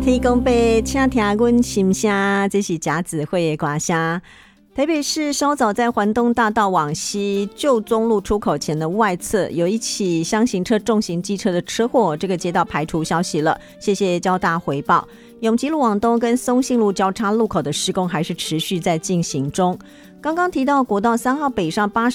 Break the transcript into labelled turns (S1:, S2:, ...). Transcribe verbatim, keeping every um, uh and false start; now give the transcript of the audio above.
S1: 天公伯，请听阮心声，这是甲子会的歌声。台北市稍早在环东大道往西旧中路出口前的外侧，有一起厢型车重型机车的车祸，这个接到排除消息了，谢谢交大回报。永吉路往东跟松信路交叉路口的施工还是持续在进行中。刚刚提到国道三号北上八十